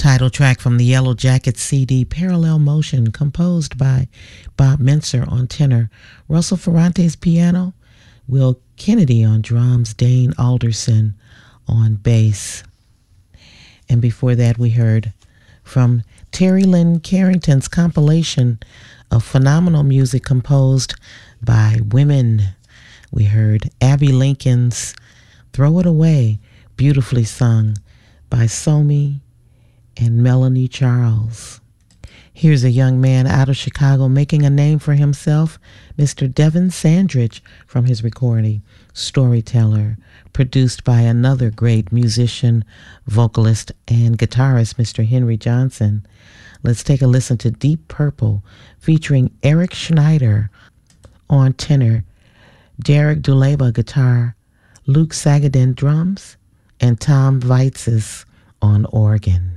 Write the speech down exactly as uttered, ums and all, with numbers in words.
Title track from the Yellow Jacket C D, Parallel Motion, composed by Bob Mintzer on tenor, Russell Ferrante's piano, Will Kennedy on drums, Dane Alderson on bass. And before that, we heard from Terry Lynn Carrington's compilation of phenomenal music composed by women. We heard Abby Lincoln's Throw It Away, beautifully sung by Somi and Melanie Charles. Here's a young man out of Chicago making a name for himself, Mister Devin Sandridge, from his recording, Storyteller, produced by another great musician, vocalist, and guitarist, Mister Henry Johnson. Let's take a listen to Deep Purple, featuring Eric Schneider on tenor, Derek Duleba guitar, Luke Sagadin drums, and Tom Veitzes on organ.